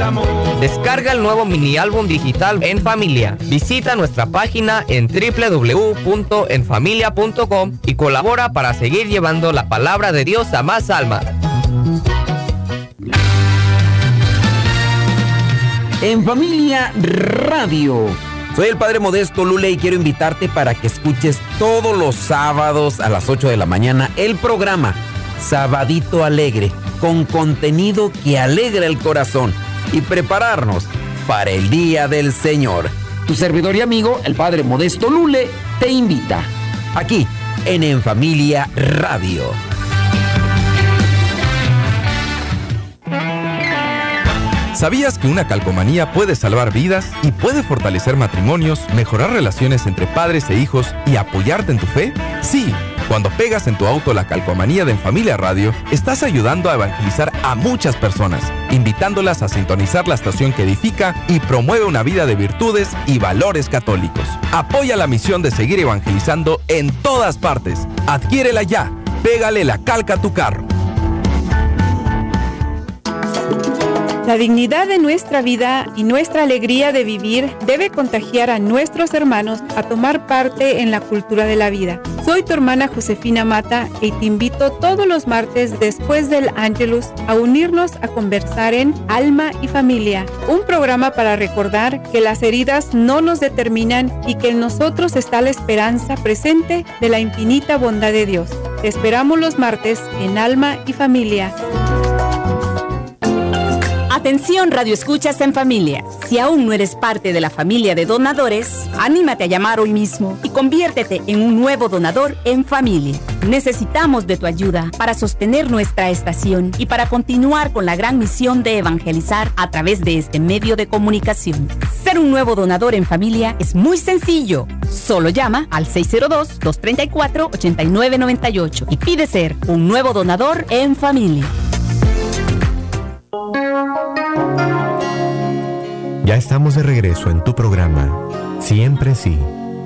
amor. Descarga el nuevo mini álbum digital En Familia. Visita nuestra página en www.enfamilia.com y colabora para seguir llevando la palabra de Dios a más almas. En Familia Radio. Soy el Padre Modesto Lule y quiero invitarte para que escuches todos los sábados a las 8 de la mañana el programa Sabadito Alegre, con contenido que alegra el corazón y prepararnos para el Día del Señor. Tu servidor y amigo, el Padre Modesto Lule, te invita aquí en Familia Radio. ¿Sabías que una calcomanía puede salvar vidas y puede fortalecer matrimonios, mejorar relaciones entre padres e hijos y apoyarte en tu fe? Sí, cuando pegas en tu auto la calcomanía de En Familia Radio, estás ayudando a evangelizar a muchas personas, invitándolas a sintonizar la estación que edifica y promueve una vida de virtudes y valores católicos. Apoya la misión de seguir evangelizando en todas partes. Adquiérela ya. Pégale la calca a tu carro. La dignidad de nuestra vida y nuestra alegría de vivir debe contagiar a nuestros hermanos a tomar parte en la cultura de la vida. Soy tu hermana Josefina Mata y te invito todos los martes después del Ángelus a unirnos a conversar en Alma y Familia, un programa para recordar que las heridas no nos determinan y que en nosotros está la esperanza presente de la infinita bondad de Dios. Te esperamos los martes en Alma y Familia. Atención, Radio Escuchas en Familia. Si aún no eres parte de la familia de donadores, anímate a llamar hoy mismo y conviértete en un nuevo donador en familia. Necesitamos de tu ayuda para sostener nuestra estación y para continuar con la gran misión de evangelizar a través de este medio de comunicación. Ser un nuevo donador en familia es muy sencillo. Solo llama al 602-234-8998 y pide ser un nuevo donador en familia. Ya estamos de regreso en tu programa, Siempre Sí.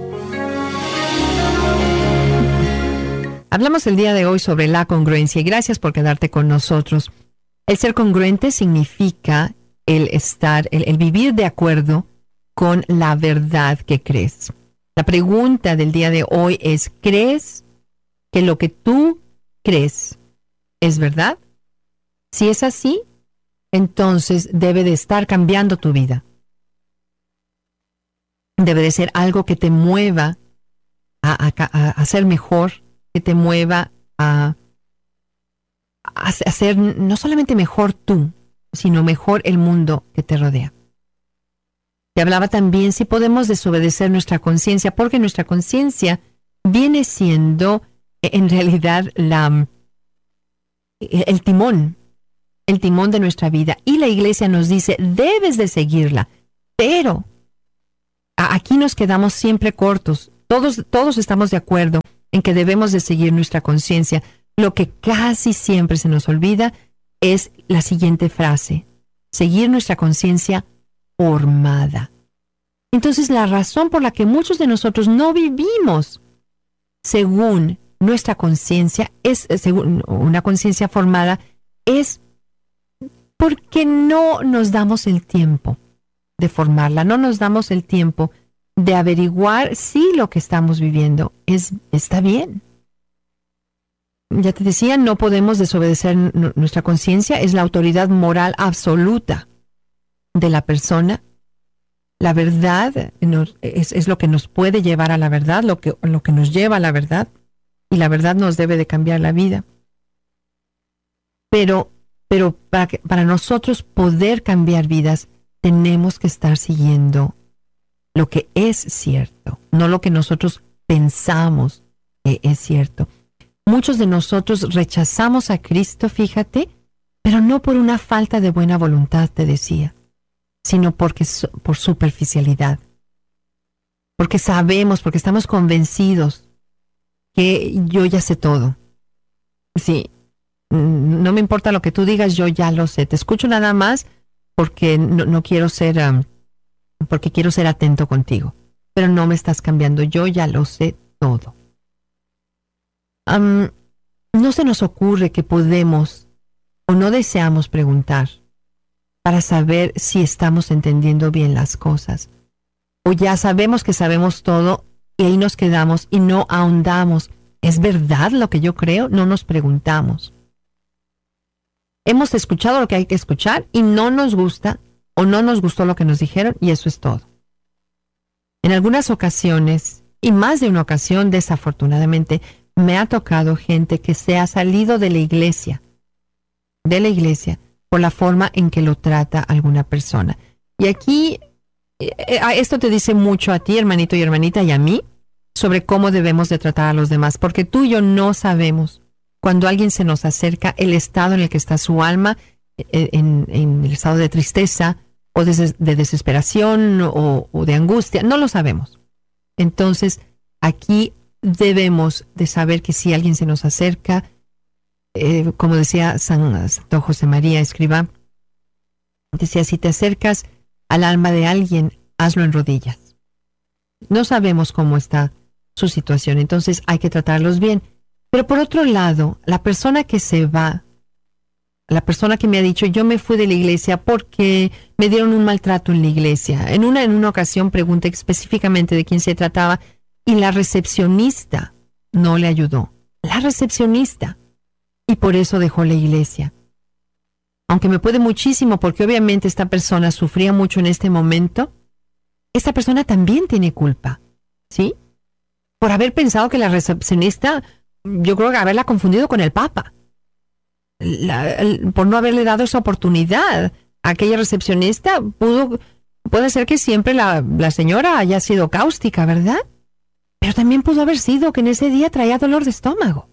Hablamos el día de hoy sobre la congruencia y gracias por quedarte con nosotros. El ser congruente significa el vivir de acuerdo con la verdad que crees. La pregunta del día de hoy es, ¿crees que lo que tú crees es verdad? Si es así, entonces debe de estar cambiando tu vida. Debe de ser algo que te mueva a ser mejor, que te mueva a ser no solamente mejor tú, sino mejor el mundo que te rodea. Te hablaba también si podemos desobedecer nuestra conciencia, porque nuestra conciencia viene siendo en realidad el timón de nuestra vida. Y la iglesia nos dice, debes de seguirla, pero aquí nos quedamos siempre cortos. Todos estamos de acuerdo en que debemos de seguir nuestra conciencia. Lo que casi siempre se nos olvida es la siguiente frase: seguir nuestra conciencia formada. Entonces, la razón por la que muchos de nosotros no vivimos según nuestra conciencia, según una conciencia formada, es porque no nos damos el tiempo de formarla, no nos damos el tiempo de averiguar si lo que estamos viviendo está bien. Ya te decía, no podemos desobedecer nuestra conciencia, es la autoridad moral absoluta de la persona. La verdad es lo que nos puede llevar a la verdad, lo que nos lleva a la verdad, y la verdad nos debe de cambiar la vida. Pero para nosotros poder cambiar vidas, tenemos que estar siguiendo lo que es cierto, no lo que nosotros pensamos que es cierto. Muchos de nosotros rechazamos a Cristo, fíjate, pero no por una falta de buena voluntad, te decía, sino por superficialidad. Porque sabemos, porque estamos convencidos que yo ya sé todo. Sí, no me importa lo que tú digas, yo ya lo sé. Te escucho nada más porque no quiero ser, porque quiero ser atento contigo. Pero no me estás cambiando, yo ya lo sé todo. No se nos ocurre que podemos o no deseamos preguntar para saber si estamos entendiendo bien las cosas. O ya sabemos que sabemos todo y ahí nos quedamos y no ahondamos. ¿Es verdad lo que yo creo? No nos preguntamos. Hemos escuchado lo que hay que escuchar y no nos gusta o no nos gustó lo que nos dijeron y eso es todo. En algunas ocasiones, y más de una ocasión desafortunadamente, me ha tocado gente que se ha salido de la iglesia por la forma en que lo trata alguna persona. Y aquí, esto te dice mucho a ti, hermanito y hermanita, y a mí, sobre cómo debemos de tratar a los demás, porque tú y yo no sabemos cuando alguien se nos acerca el estado en el que está su alma, en el estado de tristeza o de desesperación o de angustia, no lo sabemos. Entonces, aquí debemos de saber que si alguien se nos acerca, como decía Santo José María Escrivá, decía, si te acercas al alma de alguien, hazlo en rodillas. No sabemos cómo está su situación, entonces hay que tratarlos bien. Pero por otro lado, la persona que se va, la persona que me ha dicho, yo me fui de la iglesia porque me dieron un maltrato en la iglesia. En una ocasión pregunté específicamente de quién se trataba y la recepcionista no le ayudó. La recepcionista. Y por eso dejó la iglesia. Aunque me puede muchísimo porque obviamente esta persona sufría mucho en este momento, esta persona también tiene culpa, ¿sí? Por haber pensado que la recepcionista, yo creo que haberla confundido con el Papa. Por no haberle dado esa oportunidad a aquella recepcionista, puede ser que siempre la señora haya sido cáustica, ¿verdad? Pero también pudo haber sido que en ese día traía dolor de estómago.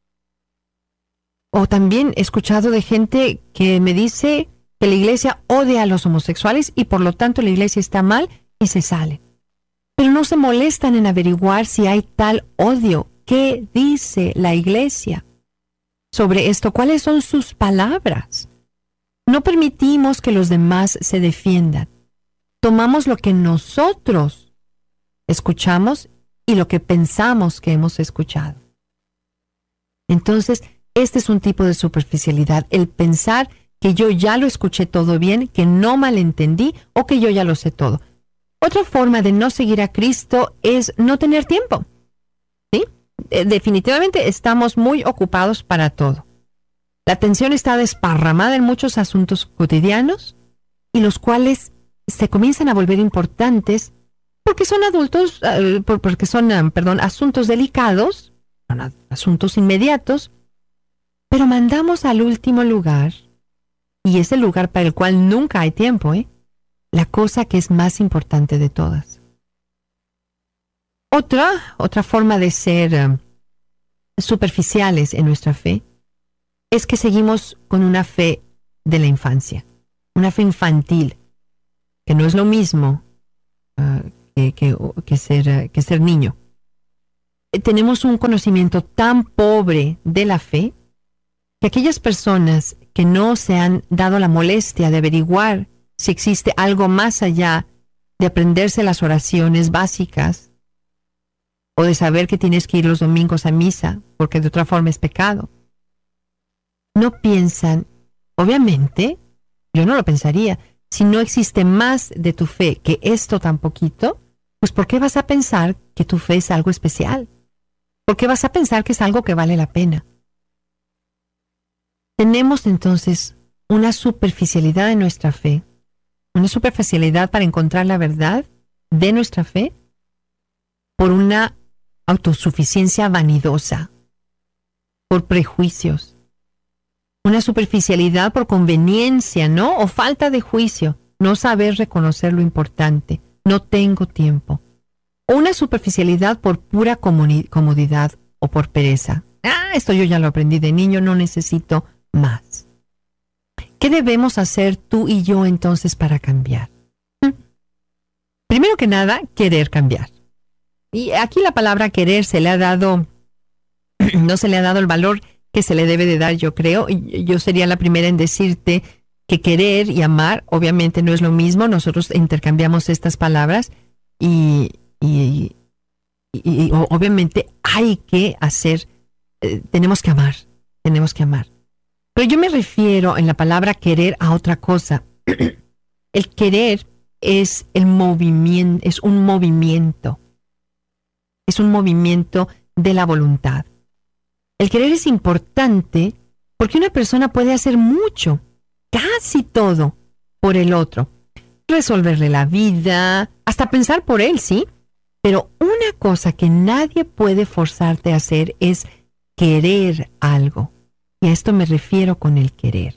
O también he escuchado de gente que me dice que la iglesia odia a los homosexuales y por lo tanto la iglesia está mal y se sale. Pero no se molestan en averiguar si hay tal odio. ¿Qué dice la iglesia sobre esto? ¿Cuáles son sus palabras? No permitimos que los demás se defiendan. Tomamos lo que nosotros escuchamos y lo que pensamos que hemos escuchado. Entonces, este es un tipo de superficialidad, el pensar que yo ya lo escuché todo bien, que no malentendí o que yo ya lo sé todo. Otra forma de no seguir a Cristo es no tener tiempo. ¿Sí? Definitivamente estamos muy ocupados para todo. La atención está desparramada en muchos asuntos cotidianos y los cuales se comienzan a volver importantes porque son asuntos delicados, asuntos inmediatos, pero mandamos al último lugar, y es el lugar para el cual nunca hay tiempo, la cosa que es más importante de todas. Otra forma de ser superficiales en nuestra fe es que seguimos con una fe de la infancia, una fe infantil, que no es lo mismo que ser niño. Tenemos un conocimiento tan pobre de la fe que aquellas personas que no se han dado la molestia de averiguar si existe algo más allá de aprenderse las oraciones básicas o de saber que tienes que ir los domingos a misa porque de otra forma es pecado, no piensan, obviamente, yo no lo pensaría, si no existe más de tu fe que esto tan poquito, pues ¿por qué vas a pensar que tu fe es algo especial? ¿Por qué vas a pensar que es algo que vale la pena? Tenemos entonces una superficialidad en nuestra fe, una superficialidad para encontrar la verdad de nuestra fe por una autosuficiencia vanidosa, por prejuicios, una superficialidad por conveniencia, ¿no? O falta de juicio, no saber reconocer lo importante, no tengo tiempo. O una superficialidad por pura comodidad o por pereza. Esto yo ya lo aprendí de niño, no necesito más. ¿Qué debemos hacer tú y yo entonces para cambiar? Primero que nada, querer cambiar. Y aquí la palabra querer se le ha dado, no se le ha dado el valor que se le debe de dar, yo creo. Yo sería la primera en decirte que querer y amar obviamente no es lo mismo. Nosotros intercambiamos estas palabras y obviamente hay que hacer, tenemos que amar. Pero yo me refiero en la palabra querer a otra cosa. El querer es el movimiento, es un movimiento. Es un movimiento de la voluntad. El querer es importante porque una persona puede hacer mucho, casi todo, por el otro. Resolverle la vida, hasta pensar por él, ¿sí? Pero una cosa que nadie puede forzarte a hacer es querer algo. Y a esto me refiero con el querer.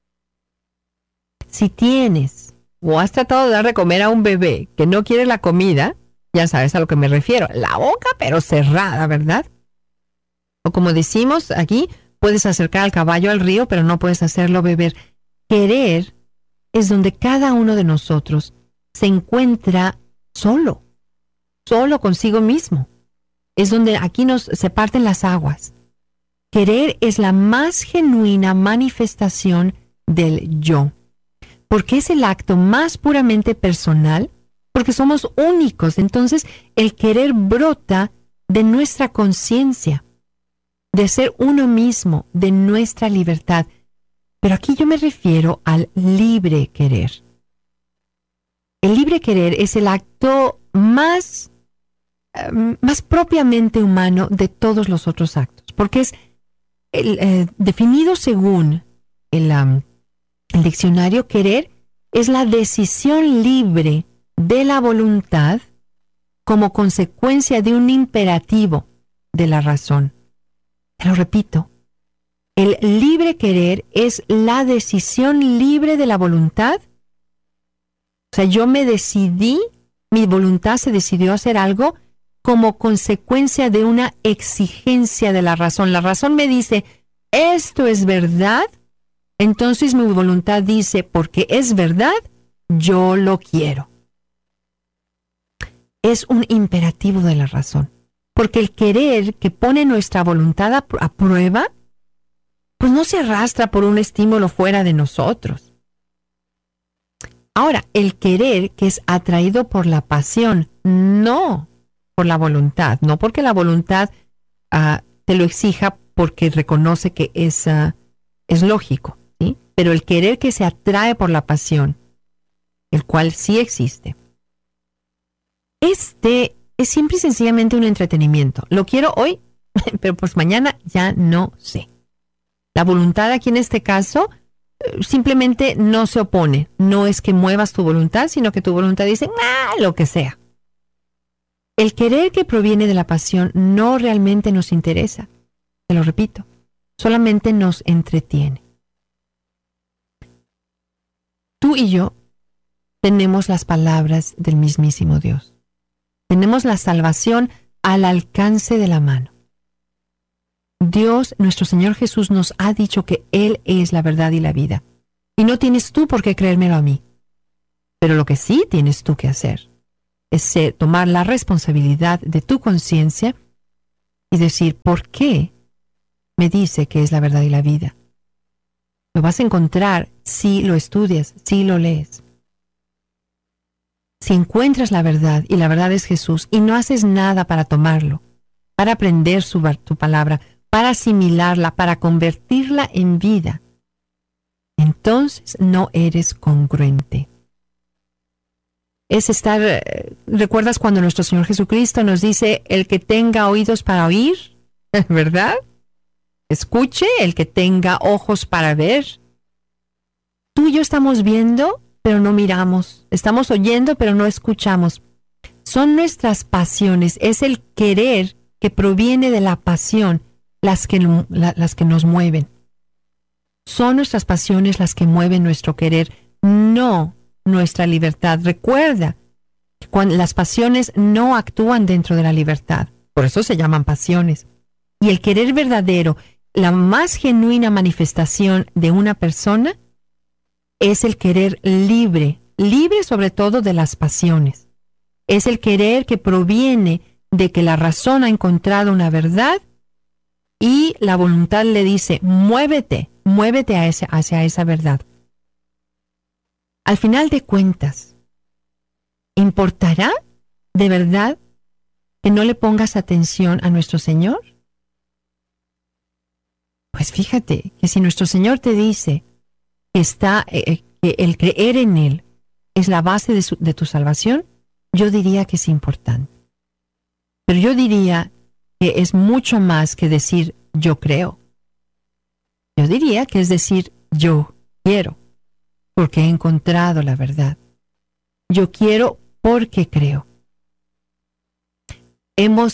Si tienes o has tratado de dar de comer a un bebé que no quiere la comida, ya sabes a lo que me refiero. La boca pero cerrada, ¿verdad? O como decimos aquí, puedes acercar al caballo al río, pero no puedes hacerlo beber. Querer es donde cada uno de nosotros se encuentra solo consigo mismo. Es donde aquí se parten las aguas. Querer es la más genuina manifestación del yo, porque es el acto más puramente personal, porque somos únicos. Entonces, el querer brota de nuestra conciencia, de ser uno mismo, de nuestra libertad. Pero aquí yo me refiero al libre querer. El libre querer es el acto más propiamente humano de todos los otros actos, porque es definido según el diccionario. Querer es la decisión libre de la voluntad como consecuencia de un imperativo de la razón. Pero repito, el libre querer es la decisión libre de la voluntad. O sea, yo me decidí, mi voluntad se decidió hacer algo como consecuencia de una exigencia de la razón. La razón me dice, esto es verdad, entonces mi voluntad dice, porque es verdad, yo lo quiero. Es un imperativo de la razón. Porque el querer que pone nuestra voluntad a prueba, pues no se arrastra por un estímulo fuera de nosotros. Ahora, el querer que es atraído por la pasión, no por la voluntad, no porque la voluntad te lo exija porque reconoce que es lógico, ¿sí? Pero el querer que se atrae por la pasión, el cual sí existe, es simple y sencillamente un entretenimiento. Lo quiero hoy, pero pues mañana ya no sé. La voluntad aquí en este caso simplemente no se opone. No es que muevas tu voluntad, sino que tu voluntad dice, lo que sea. El querer que proviene de la pasión no realmente nos interesa. Te lo repito, solamente nos entretiene. Tú y yo tenemos las palabras del mismísimo Dios. Tenemos la salvación al alcance de la mano. Dios, nuestro Señor Jesús, nos ha dicho que Él es la verdad y la vida. Y no tienes tú por qué creérmelo a mí. Pero lo que sí tienes tú que hacer es tomar la responsabilidad de tu conciencia y decir, ¿por qué me dice que es la verdad y la vida? Lo vas a encontrar si lo estudias, si lo lees. Si encuentras la verdad, y la verdad es Jesús, y no haces nada para tomarlo, para aprender tu palabra, para asimilarla, para convertirla en vida, entonces no eres congruente. ¿Recuerdas cuando nuestro Señor Jesucristo nos dice, el que tenga oídos para oír, ¿verdad? Escuche, el que tenga ojos para ver. Tú y yo estamos viendo, pero no miramos. Estamos oyendo, pero no escuchamos. Son nuestras pasiones, es el querer que proviene de la pasión las que nos mueven. Son nuestras pasiones las que mueven nuestro querer, no nuestra libertad. Recuerda, cuando las pasiones no actúan dentro de la libertad, por eso se llaman pasiones. Y el querer verdadero, la más genuina manifestación de una persona, es el querer libre sobre todo de las pasiones. Es el querer que proviene de que la razón ha encontrado una verdad y la voluntad le dice, muévete hacia esa verdad. Al final de cuentas, ¿importará de verdad que no le pongas atención a nuestro Señor? Pues fíjate que si nuestro Señor te dice que el creer en Él es la base de tu salvación, yo diría que es importante. Pero yo diría que es mucho más que decir yo creo. Yo diría que es decir yo quiero, porque he encontrado la verdad. Yo quiero porque creo. No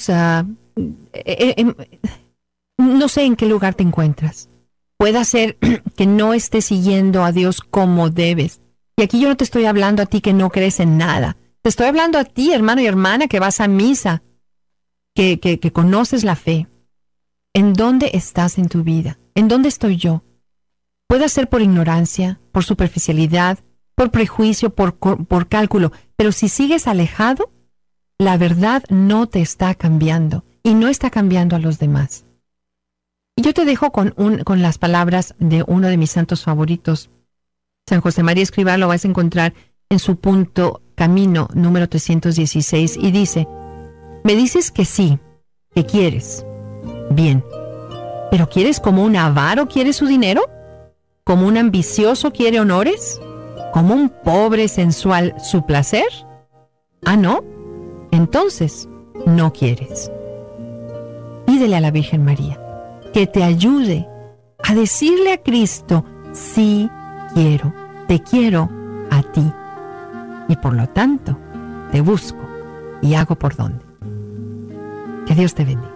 sé en qué lugar te encuentras. Puede ser que no estés siguiendo a Dios como debes. Y aquí yo no te estoy hablando a ti que no crees en nada. Te estoy hablando a ti, hermano y hermana, que vas a misa, que conoces la fe. ¿En dónde estás en tu vida? ¿En dónde estoy yo? Puede ser por ignorancia, por superficialidad, por prejuicio, por cálculo. Pero si sigues alejado, la verdad no te está cambiando y no está cambiando a los demás. Y yo te dejo con las palabras de uno de mis santos favoritos. San José María Escrivá, lo vas a encontrar en su punto Camino número 316 y dice: me dices que sí, que quieres. Bien, ¿pero quieres como un avaro quiere su dinero? ¿Como un ambicioso quiere honores? ¿Como un pobre sensual su placer? Ah, ¿no? Entonces, no quieres. Pídele a la Virgen María que te ayude a decirle a Cristo: sí quiero, te quiero a ti. Y por lo tanto, te busco y hago por donde. Que Dios te bendiga.